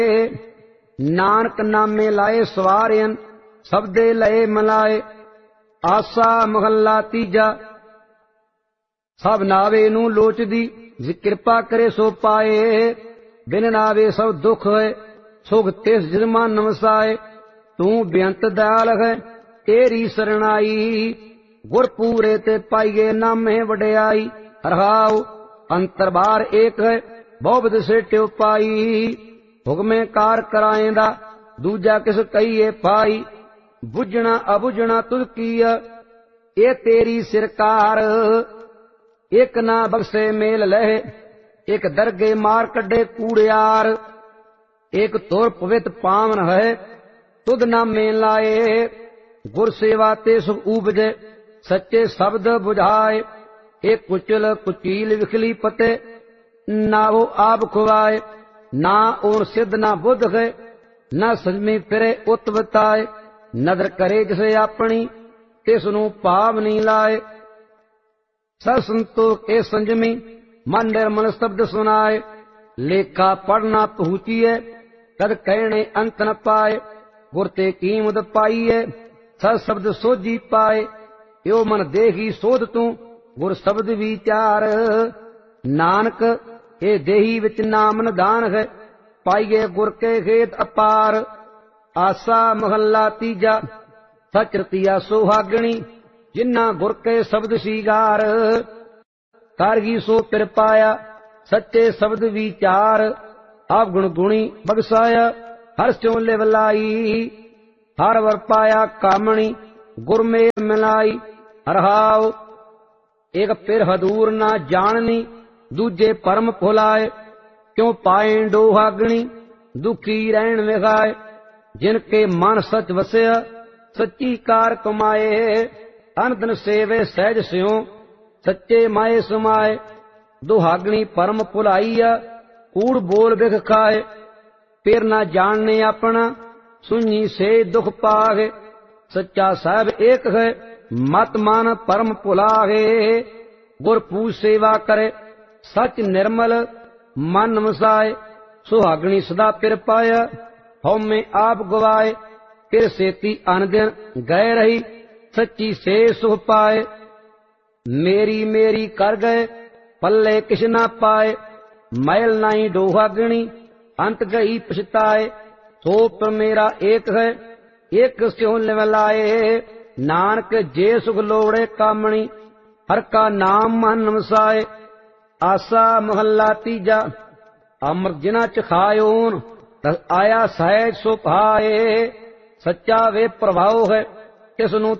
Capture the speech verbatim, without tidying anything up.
ਨਾਨਕ ਨਾਮੇ ਲਾਏ ਸਵਾਰਿਅਨ ਸਬਦੇ ਲਏ ਮਲਾਏ। ਆਸਾ ਮਹੱਲਾ ਤੀਜਾ। ਸਭ ਨਾਵੇ ਨੂੰ ਲੋਚਦੀ ਜੇ ਕਿਰਪਾ ਕਰੇ ਸੋ ਪਾਏ। ਬਿਨ ਨਾਵੇ ਸਭ ਦੁਖ ਹੈ ਸੁਖ ਤਿਸ ਜਿਨ ਮਨ ਵਸਾਏ। ਤੂੰ ਬੇਅੰਤ ਦਇਆਲ ਹੈ ਤੇਰੀ ਸਰਣਾਈ। ਗੁਰ ਪੂਰੇ ਤੇ ਪਾਈਏ ਨਾਮੇ ਵਡਿਆਈ। ਰਹਾਉ ਅੰਤਰ ਬਾਰ ਏਕ ਹੈ ਬਹੁ ਸੇਟਿਓ ਪਾਈ। ਹੁਕਮੇ ਕਾਰ ਕਰਾਏਂਦਾ ਦੂਜਾ ਕਿਸ ਕਹੀਏ ਪਾਈ। ਬੁੱਝਣਾ ਅਬੁਝਣਾ ਤੁਧ ਕੀਆ ਇਹ ਤੇਰੀ ਸਿਰਕਾਰ। ਇੱਕ ਨਾ ਬਖਸ਼ੇ ਮੇਲ ਲਹਿ ਇੱਕ ਦਰਗੇ ਮਾਰ ਕੱਢੇ ਕੂੜਿਆਰ। ਇੱਕ ਤੁਰ ਪਵਿੱਤ ਪਾਵਨ ਹੈ ਤੁਧ ਨਾਮੇ ਲਾਏ। ਗੁਰ ਸੇਵਾ ਤੇ ਸੁਖ ਊਪਜੇ ਸੱਚੇ ਸ਼ਬਦ ਬੁਝਾਏ। ਇਹ ਕੁਚਲ ਕੁਚੀਲ ਵਿਖਲੀ ਪਤੇ ਨਾ ਉਹ ਆਪ ਖੁਆਏ। ਨਾ ਓਨ ਸਿੱਧ ਨਾ ਬੁੱਧ ਹੈ ਨਾ ਸੰਜਮੀ ਫਿਰੇ ਉਤ ਬਤਾਏ। ਨਦਰ ਕਰੇ ਜਿਸੇ ਆਪਣੀ ਤਿਸ ਨੂੰ ਭਾਵ ਨੀ ਲਾਏ। ਸਤ ਸੰਤੋਖ ਇਹ ਸੰਜਮੀ ਮਨ ਨਿਰਮਲ ਸ਼ਬਦ ਸੁਨਾਏ। ਲੇਖਾ ਪੜਨਾ ਪਹੁੰਚੀਏ ਤਦ ਕਹਿਣੇ ਅੰਤ ਨ ਪਾਏ। ਗੁਰ ਤੇ ਕੀਮਤ ਪਾਈਏ ਸਤ ਸ਼ਬਦ ਸੋਝੀ ਪਾਏ। ਇਹੋ ਮਨ ਦੇਹੀ ਸੋਧ ਤੂੰ ਗੁਰ ਸ਼ਬਦ ਵਿਚਾਰ। ਨਾਨਕ ਇਹ ਦੇਹੀ ਵਿੱਚ ਨਾਮ ਨਿਧਾਨ ਹੈ ਪਾਈਏ ਗੁਰ ਕੇ ਖੇਤ ਅਪਾਰ। ਆਸਾ ਮਹੱਲਾ ਤੀਜਾ। ਸਚ ਰਤੀਆ ਸੁਹਾਗਣੀ ਜਿਨ੍ਹਾਂ ਗੁਰ ਕੇ ਸ਼ਬਦ ਸੀਗਾਰ। ਕਰ ਗਈ ਸੋ ਪਿਰ ਪਾਇਆ ਸੱਚੇ ਸ਼ਬਦ ਵਿਚਾਰ। ਆਪ ਗੁਣ ਗੁਣੀ ਬਖਸਾਇਆ ਹਰ ਸਿਉ ਲਿਵ ਲਾਈ। ਹਰ ਵਰ ਪਾਇਆ ਕਾਮਣੀ ਗੁਰ ਮੇਲ ਮਿਲਾਈ। ਰਹਾਉ ਇੱਕ ਪਿਰ ਹਦੂਰ ਨਾ ਜਾਣਨੀ ਦੂਜੇ ਪਰਮ ਭੁਲਾਏ। ਕਿਉ ਪਾਏ ਡੋਹਾਗਣੀ ਦੁਖੀ ਰਹਿਣ ਵਿਖਾਏ। ਜਿਨ ਕੇ ਮਨ ਸਚ ਵਸਿਆ ਸੱਚੀ ਕਾਰ ਕਮਾਏ। ਅਨੰਦਨ ਸੇਵੇ ਸਹਿਜ ਸਿਉ ਸੱਚੇ ਮਾਏ ਸਮਾਏ। ਦੁਹਾਗਣੀ ਪਰਮ ਭੁਲਾਈਆ ਕੂੜ ਬੋਲ ਬਿਖ ਖਾਏ। ਪਿਰ ਨਾ ਜਾਣਨੇ ਆਪਣਾ ਸੁਣੀ ਸੇ ਦੁਖ ਪਾਗੇ। ਸੱਚਾ ਸਾਹਿਬ ਏਕ ਹੈ ਮਤ ਮਨ ਪਰਮ ਭੁਲਾਗੇ। ਗੁਰ ਪੂਜ ਸੇਵਾ ਕਰੇ ਸਚ ਨਿਰਮਲ ਮਨ ਵਸਾਏ। ਸੁਹਾਗਣੀ ਸਦਾ ਪਿਰ ਪਾਇਆ ਹਉਮੈ ਆਪ ਗਵਾਏ। ਫਿਰ ਸੇਤੀ ਅਨ ਦਿਨ ਗਏ ਰਹੀ ਸੱਚੀ ਸੇ ਸੁਖ ਪਾਏ। ਮੇਰੀ ਮੇਰੀ ਕਰ ਗਏ ਪੱਲੇ ਕਿਛ ਨਾ ਪਾਏ। ਮੈਲ ਨਾਈ ਡੋਹਾਗਣੀ ਅੰਤ ਗਈ ਪਛਤਾਏ। ਸੋ ਪਰ ਮੇਰਾ ਏਕ ਹੈ ਏਕ ਸਿਉ ਲਿਵ ਲਾਏ। ਨਾਨਕ ਜੇ ਸੁਖ ਲੋੜੇ ਕਾਮਣੀ ਹਰ ਕਾ ਨਾਮ ਮਨ ਵਸਾਏ। ਆਸਾ ਮਹੱਲਾ ਤੀਜਾ। ਅੰਮ੍ਰਿਤ ਜਿਨਾ ਚ ਖਾਇਓਨ ਆਇਆ ਸਹਿਜ ਸੋ ਭਾਏ। ਸੱਚਾ ਵੇ ਪ੍ਰਭਾਉ ਹੈ ਤਿਸ ਨੂੰ